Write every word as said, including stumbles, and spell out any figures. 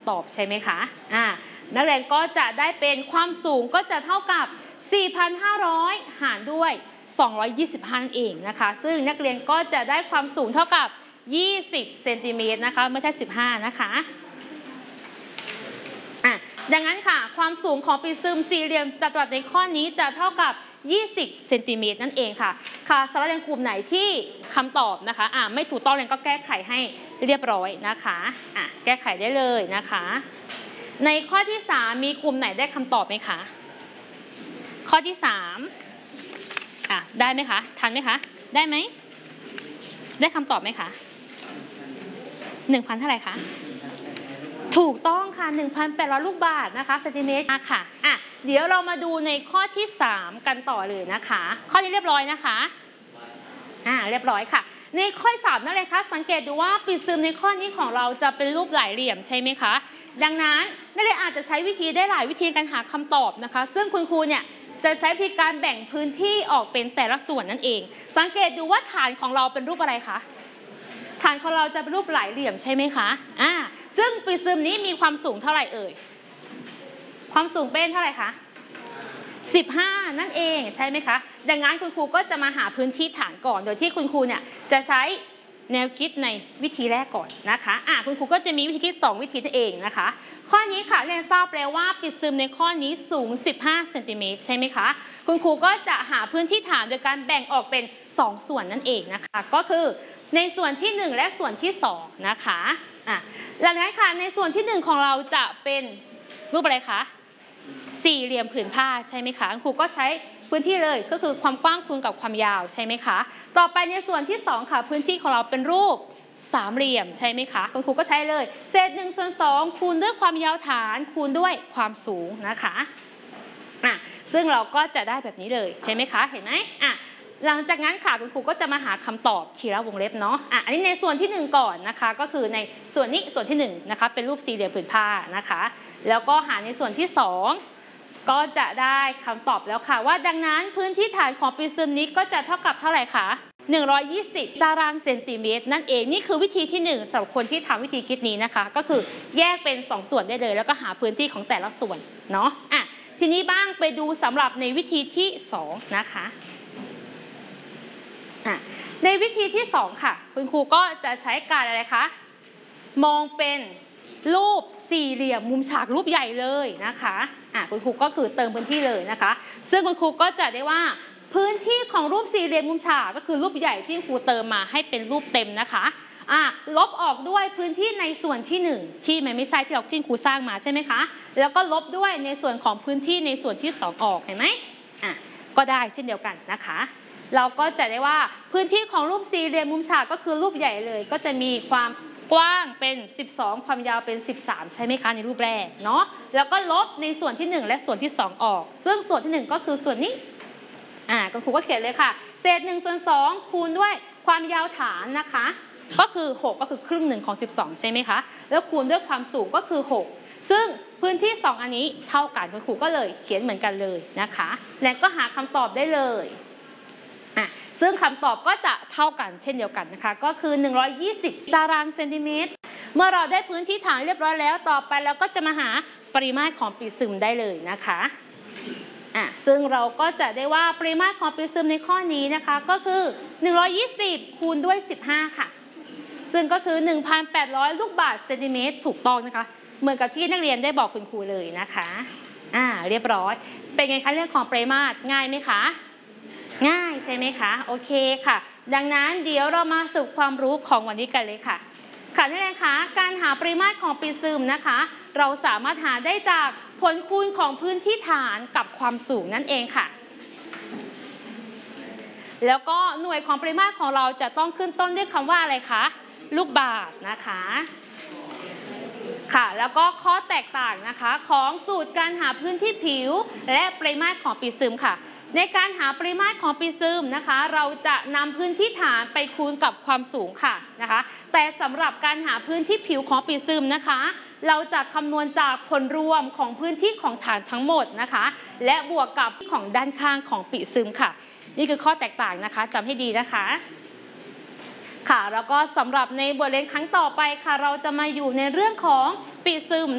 ตอบใช่ไหมคะอ่านักเรียนก็จะได้เป็นความสูงก็จะเท่ากับ สี่พันห้าร้อย หารด้วย สองร้อยยี่สิบห้า นั่นเองนะคะซึ่งนักเรียนก็จะได้ความสูงเท่ากับ ยี่สิบ เซนติเมตรนะคะไม่ใช่ สิบห้า นะคะอ่ะดังนั้นค่ะความสูงของปริซึมสี่เหลี่ยมจัตุรัสในข้อนี้จะเท่ากับ ยี่สิบ เซนติเมตรนั่นเองค่ะค่ะสำหรับเรียนกลุ่มไหนที่คำตอบนะคะอ่ะไม่ถูกต้องเรียนก็แก้ไขให้เรียบร้อยนะคะอ่ะแก้ไขได้เลยนะคะในข้อที่สามมีกลุ่มไหนได้คำตอบไหมคะข้อที่สามอ่ะได้ไหมคะทันไหมคะได้ไหมได้คำตอบไหมคะหนึ่งพันเท่าไหร่คะถูกต้องค่ะ หนึ่งพันแปดร้อย ลูกบาศก์นะคะเซนติเมตรค่ะอ่ะเดี๋ยวเรามาดูในข้อที่สามกันต่อเลยนะคะข้อนี้เรียบร้อยนะคะอ่าเรียบร้อยค่ะในข้อสามนั่นเลยคะสังเกตดูว่าปริซึมในข้อนี้ของเราจะเป็นรูปหลายเหลี่ยมใช่ไหมคะดังนั้นนักเรียนอาจจะใช้วิธีได้หลายวิธีการหาคำตอบนะคะซึ่งคุณครูเนี่ยจะใช้วิธีการแบ่งพื้นที่ออกเป็นแต่ละส่วนนั่นเองสังเกตดูว่าฐานของเราเป็นรูปอะไรคะฐานของเราจะเป็นรูปหลายเหลี่ยมใช่ไหมคะอ่าซึ่งปริซึมนี้มีความสูงเท่าไหร่เอ่ยความสูงเป็นเท่าไหร่คะสิบห้านั่นเองใช่ไหมคะดังนั้นคุณครูก็จะมาหาพื้นที่ฐานก่อนโดยที่คุณครูเนี่ยจะใช้แนวคิดในวิธีแรกก่อนนะคะอ่ะคุณครูก็จะมีวิธีคิดสองวิธีนั่นเองนะคะข้อนี้ค่ะเรียนทราบแล้วว่าปริซึมในข้อนี้สูงสิบห้าเซนติเมตรใช่ไหมคะคุณครูก็จะหาพื้นที่ฐานโดยการแบ่งออกเป็นสองส่วนนั่นเองนะคะก็คือในส่วนที่หนึ่งและส่วนที่สองนะคะอ่ะหลังนั้นค่ะในส่วนที่หนึ่งของเราจะเป็นรูปอะไรคะสี่เหลี่ยมผืนผ้าใช่ไหมคะครูก็ใช้พื้นที่เลยก็คือความกว้างคูณกับความยาวใช่ไหมคะต่อไปในส่วนที่สองค่ะพื้นที่ของเราเป็นรูปสามเหลี่ยมใช่ไหมคะคุณครูก็ใช้เลยเศษหนึ่งส่วนสองคูณด้วยความยาวฐานคูณด้วยความสูงนะคะอ่ะซึ่งเราก็จะได้แบบนี้เลยใช่ไหมคะเห็นไหมอ่ะหลังจากนั้นค่ะคุณครูก็จะมาหาคำตอบทีละวงเล็บเนาะอ่ะอันนี้ในส่วนที่หนึ่งก่อนนะคะก็คือในส่วนนี้ส่วนที่หนึ่งนะคะเป็นรูปสี่เหลี่ยมผืนผ้านะคะแล้วก็หาในส่วนที่สองก็จะได้คำตอบแล้วค่ะว่าดังนั้นพื้นที่ฐานของปริซึมนี้ก็จะเท่ากับเท่าไหร่คะหนึ่งร้อยยี่สิบตารางเซนติเมตรนั่นเองนี่คือวิธีที่หนึ่งสำหรับคนที่ทำวิธีคิดนี้นะคะก็คือแยกเป็นสองส่วนได้เลยแล้วก็หาพื้นที่ของแต่ละส่วนเนาะอ่ะทีนี้บ้างไปดูสำหรับในวิธีที่สองนะคะอ่ะในวิธีที่สองค่ะคุณครูก็จะใช้การอะไรคะมองเป็นรูปสี่เหลี่ยมมุมฉากรูปใหญ่เลยนะคะอ่ะคุณครูก็คือเติมพื้นที่เลยนะคะซึ่งคุณครูก็จะได้ว่าพื้นที่ของรูปสี่เหลี่ยมมุมฉากก็คือรูปใหญ่ที่ครูเติมมาให้เป็นรูปเต็มนะคะอ่ะลบออกด้วยพื้นที่ในส่วนที่หนึ่งที่มันไม่ใช่ที่เราที่ครูสร้างมาใช่ไหมคะแล้วก็ลบด้วยในส่วนของพื้นที่ในส่วนที่สองออกเห็นไหมอ่ะก็ได้เช่นเดียวกันนะคะเราก็จะได้ว่าพื้นที่ของรูปสี่เหลี่ยมมุมฉากก็คือรูปใหญ่เลยก็จะมีความกว้างเป็นสิบสองความยาวเป็นสิบสามใช่ไหมคะในรูปแรกเนาะแล้วก็ลบในส่วนที่หนึ่งและส่วนที่สองออกซึ่งส่วนที่หนึ่งก็คือส่วนนี้อ่าคุณครูก็เขียนเลยค่ะเศษหนึ่งส่วนสองคูณด้วยความยาวฐานนะคะก็คือหกก็คือครึ่งหนึ่งของสิบสองใช่ไหมคะแล้วคูณด้วยความสูงก็คือหกซึ่งพื้นที่สองอันนี้เท่ากันคุณครูก็เลยเขียนเหมือนกันเลยนะคะและก็หาคำตอบได้เลยอ่ะซึ่งคำตอบก็จะเท่ากันเช่นเดียวกันนะคะก็คือหนึ่งร้อยยี่สิบตารางเซนติเมตรเมื่อเราได้พื้นที่ฐานเรียบร้อยแล้วต่อไปเราก็จะมาหาปริมาตรของปริซึมได้เลยนะคะอ่ะซึ่งเราก็จะได้ว่าปริมาตรของปริซึมในข้อนี้นะคะก็คือหนึ่งร้อยยี่สิบคูณด้วยสิบห้าค่ะซึ่งก็คือ หนึ่งพันแปดร้อย ลูกบาศก์เซนติเมตรถูกต้องนะคะเหมือนกับที่นักเรียนได้บอกคุณครูเลยนะคะอ่าเรียบร้อยเป็นไงคะเรื่องของปริมาตรง่ายไหมคะง่ายใช่ไหมคะโอเคค่ะดังนั้นเดี๋ยวเรามาสรุปความรู้ของวันนี้กันเลยค่ะค่ะนักเรียนคะการหาปริมาตรของปริซึมนะคะเราสามารถหาได้จากผลคูณของพื้นที่ฐานกับความสูงนั่นเองค่ะแล้วก็หน่วยของปริมาตรของเราจะต้องขึ้นต้นด้วยคำว่าอะไรคะลูกบาศก์นะคะค่ะแล้วก็ข้อแตกต่างนะคะของสูตรการหาพื้นที่ผิวและปริมาตรของปริซึมค่ะในการหาปริมาตรของปริซึมนะคะเราจะนำพื้นที่ฐานไปคูณกับความสูงค่ะนะคะแต่สำหรับการหาพื้นที่ผิวของปริซึมนะคะเราจะคำนวณจากผลรวมของพื้นที่ของฐานทั้งหมดนะคะและบวกกับของด้านข้างของปริซึมค่ะนี่คือข้อแตกต่างนะคะจำให้ดีนะคะค่ะแล้วก็สำหรับในบทเรียนครั้งต่อไปค่ะเราจะมาอยู่ในเรื่องของปริซึม